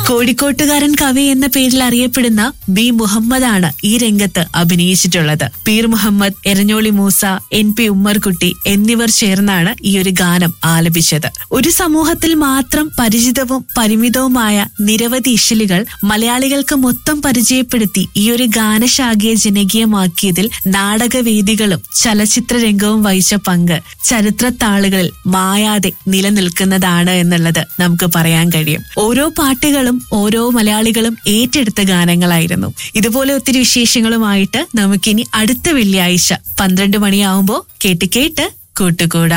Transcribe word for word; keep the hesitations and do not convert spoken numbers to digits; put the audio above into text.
കോഴിക്കോട്ടുകാരൻ കവി എന്ന പേരിൽ അറിയപ്പെടുന്ന ബി മുഹമ്മദാണ് ഈ രംഗത്ത് അഭിനയിച്ചിട്ടുള്ളത്. പീർ മുഹമ്മദ്, എരഞ്ഞോളി മൂസ, എൻ പി ഉമ്മർകുട്ടി എന്നിവർ ചേർന്നാണ് ഈ ഒരു ഗാനം ആലപിച്ചത്. ഒരു സമൂഹത്തിൽ മാത്രം പരിചിതവും പരിമിതവുമായ നിരവധി ഇശലുകൾ മലയാളികൾക്ക് മൊത്തം പരിചയപ്പെടുത്തി ഈ ഒരു ഗാനശാഖയെ ജനകീയമാക്കിയതിൽ നാടകവേദികളും ചലച്ചിത്ര രംഗവും വഹിച്ച പങ്ക് ചരിത്രത്താളുകളിൽ മായാതെ നിലനിൽക്കുന്നതാണ് എന്നുള്ളത് നമുക്ക് പറയാൻ കഴിയും. ഓരോ പാട്ടുകളും ഓരോ മലയാളികളും ഏറ്റെടുത്ത ഗാനങ്ങളായിരുന്നു. ഇതുപോലെ ഒത്തിരി വിശേഷങ്ങളുമായിട്ട് നമുക്കിനി അടുത്ത വെള്ളിയാഴ്ച പന്ത്രണ്ട് മണിയാവുമ്പോ കേട്ട് കേട്ട് കൂട്ടുകൂടാം.